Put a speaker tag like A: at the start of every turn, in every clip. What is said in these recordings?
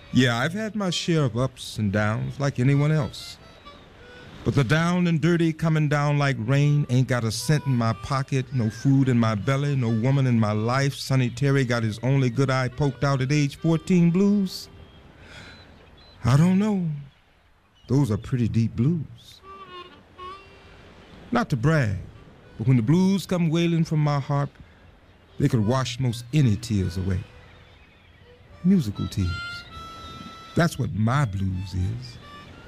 A: Yeah, I've had my share of ups and downs like anyone else. But the down and dirty coming down like rain, ain't got a cent in my pocket, no food in my belly, no woman in my life. Sonny Terry got his only good eye poked out at age 14 blues. I don't know. Those are pretty deep blues. Not to brag, but when the blues come wailing from my harp, they could wash most any tears away. Musical tears. That's what my blues is.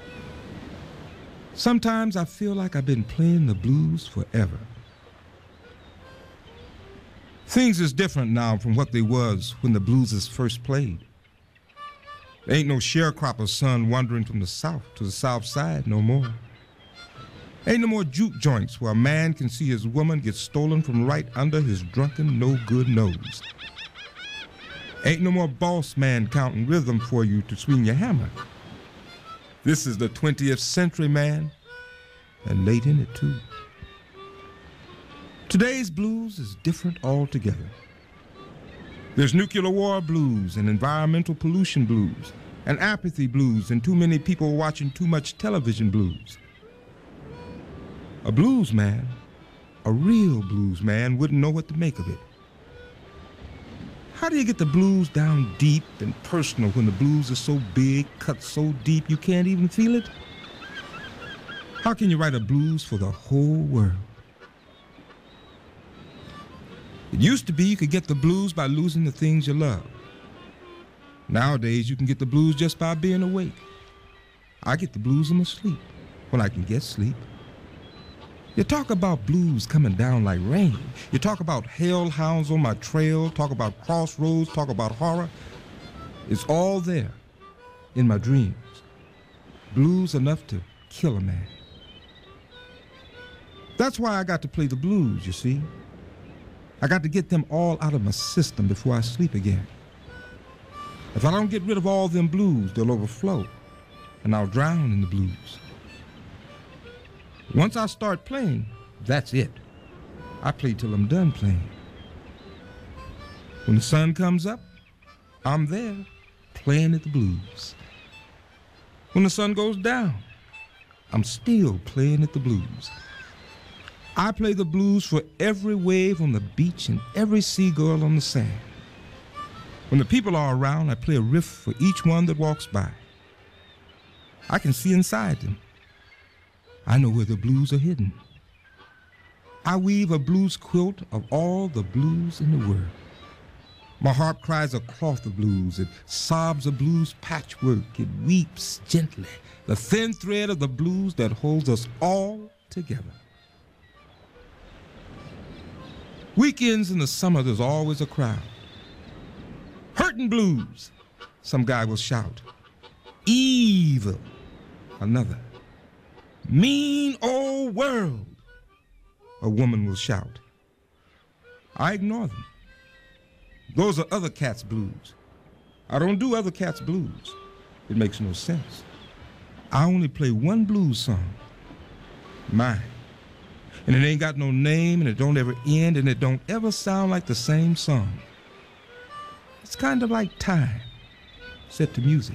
A: Sometimes I feel like I've been playing the blues forever. Things is different now from what they was when the blues is first played. There ain't no sharecropper son wandering from the south to the south side no more. Ain't no more juke joints where a man can see his woman get stolen from right under his drunken no-good nose. Ain't no more boss man counting rhythm for you to swing your hammer. This is the 20th century, man, and late in it, too. Today's blues is different altogether. There's nuclear war blues and environmental pollution blues and apathy blues and too many people watching too much television blues. A blues man, a real blues man, wouldn't know what to make of it. How do you get the blues down deep and personal when the blues are so big, cut so deep you can't even feel it? How can you write a blues for the whole world? It used to be you could get the blues by losing the things you love. Nowadays, you can get the blues just by being awake. I get the blues in my sleep, when I can get sleep. You talk about blues coming down like rain. You talk about hellhounds on my trail, talk about crossroads, talk about horror. It's all there in my dreams. Blues enough to kill a man. That's why I got to play the blues, you see. I got to get them all out of my system before I sleep again. If I don't get rid of all them blues, they'll overflow, and I'll drown in the blues. Once I start playing, that's it. I play till I'm done playing. When the sun comes up, I'm there, playing at the blues. When the sun goes down, I'm still playing at the blues. I play the blues for every wave on the beach and every seagull on the sand. When the people are around, I play a riff for each one that walks by. I can see inside them. I know where the blues are hidden. I weave a blues quilt of all the blues in the world. My harp cries a cloth of blues. It sobs a blues patchwork. It weeps gently, the thin thread of the blues that holds us all together. Weekends in the summer, there's always a crowd. Hurtin' blues, some guy will shout. Evil, another. Mean old world, a woman will shout. I ignore them. Those are other cats' blues. I don't do other cats' blues. It makes no sense. I only play one blues song, mine. And it ain't got no name, and it don't ever end, and it don't ever sound like the same song. It's kind of like time set to music.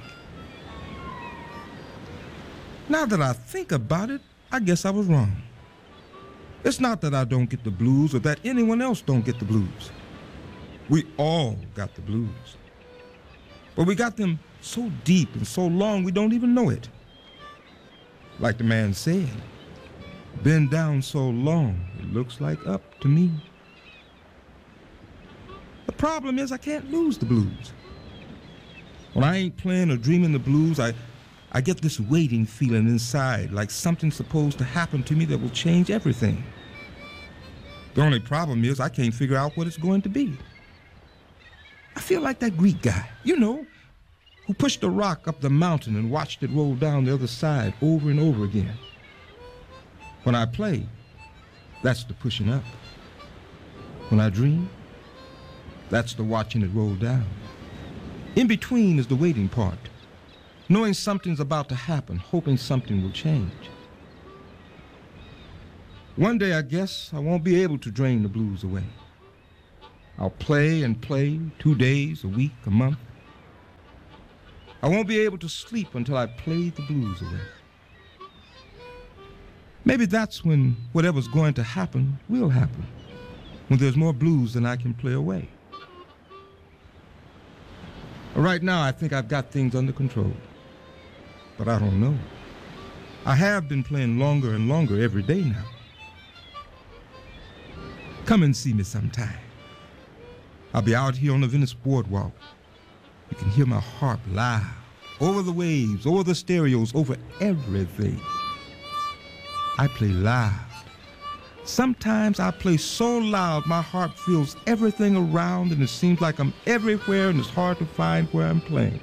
A: Now that I think about it, I guess I was wrong. It's not that I don't get the blues or that anyone else don't get the blues. We all got the blues. But we got them so deep and so long we don't even know it. Like the man said, been down so long, it looks like up to me. The problem is I can't lose the blues. When I ain't playing or dreaming the blues, I get this waiting feeling inside, like something's supposed to happen to me that will change everything. The only problem is I can't figure out what it's going to be. I feel like that Greek guy, you know, who pushed a rock up the mountain and watched it roll down the other side over and over again. When I play, that's the pushing up. When I dream, that's the watching it roll down. In between is the waiting part. Knowing something's about to happen, hoping something will change. One day, I guess, I won't be able to drain the blues away. I'll play and play 2 days, a week, a month. I won't be able to sleep until I play the blues away. Maybe that's when whatever's going to happen will happen, when there's more blues than I can play away. Right now, I think I've got things under control, but I don't know. I have been playing longer and longer every day now. Come and see me sometime. I'll be out here on the Venice Boardwalk. You can hear my harp loud, over the waves, over the stereos, over everything. I play loud. Sometimes I play so loud my harp fills everything around and it seems like I'm everywhere and it's hard to find where I'm playing.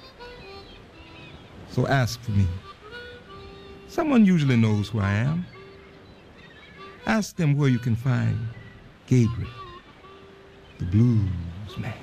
A: So ask for me. Someone usually knows who I am. Ask them where you can find Gabriel, the blues man.